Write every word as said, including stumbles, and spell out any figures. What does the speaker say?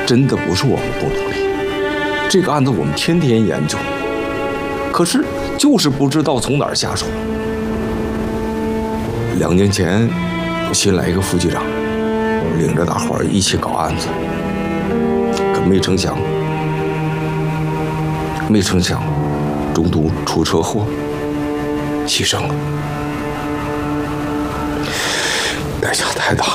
真的不是我们不努力，这个案子我们天天研究，可是就是不知道从哪儿下手。两年前，新来一个副局长，领着大伙儿一起搞案子，可没成想，没成想，中途出车祸，牺牲了，代价太大了。